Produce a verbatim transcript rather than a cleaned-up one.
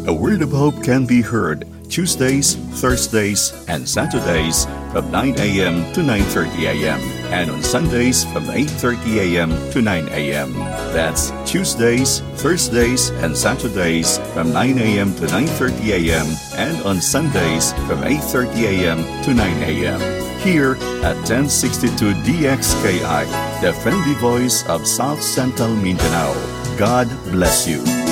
A Word of Hope can be heard Tuesdays, Thursdays, and Saturdays from nine a.m. to nine thirty a.m. and on Sundays from eight thirty a.m. to nine a.m. That's Tuesdays, Thursdays, and Saturdays from nine a.m. to nine thirty a.m. and on Sundays from eight thirty a.m. to nine a.m. Here at ten sixty-two D X K I, the friendly voice of South Central Mindanao. God bless you.